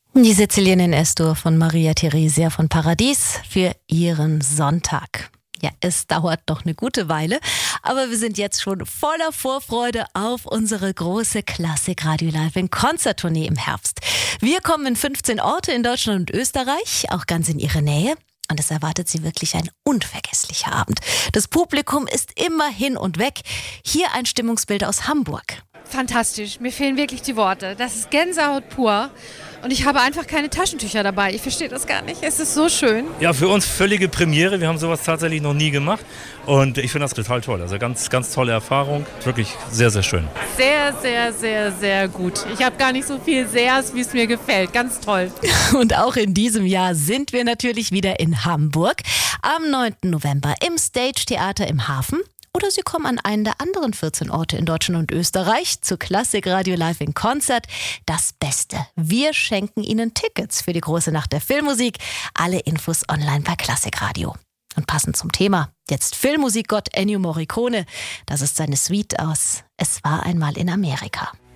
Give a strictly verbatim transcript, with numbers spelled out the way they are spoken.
Die Sizilierin Estor von Maria Theresia von Paradies für ihren Sonntag. Ja, es dauert noch eine gute Weile, aber wir sind jetzt schon voller Vorfreude auf unsere große Klassik Radio Live in Konzerttournee im Herbst. Wir kommen in fünfzehn Orte in Deutschland und Österreich, auch ganz in ihre Nähe. Und es erwartet sie wirklich ein unvergesslicher Abend. Das Publikum ist immer hin und weg. Hier ein Stimmungsbild aus Hamburg. Fantastisch, mir fehlen wirklich die Worte. Das ist Gänsehaut pur. Und ich habe einfach keine Taschentücher dabei. Ich verstehe das gar nicht. Es ist so schön. Ja, für uns völlige Premiere. Wir haben sowas tatsächlich noch nie gemacht. Und ich finde das total toll. Also ganz, ganz tolle Erfahrung. Wirklich sehr, sehr schön. Sehr, sehr, sehr, sehr gut. Ich habe gar nicht so viel Sehrs, wie es mir gefällt. Ganz toll. Und auch in diesem Jahr sind wir natürlich wieder in Hamburg. Am neunten November im Stage Theater im Hafen. Oder Sie kommen an einen der anderen vierzehn Orte in Deutschland und Österreich zu Klassik Radio Live in Konzert. Das Beste. Wir schenken Ihnen Tickets für die große Nacht der Filmmusik. Alle Infos online bei Klassik Radio. Und passend zum Thema, jetzt Filmmusikgott Ennio Morricone. Das ist seine Suite aus Es war einmal in Amerika.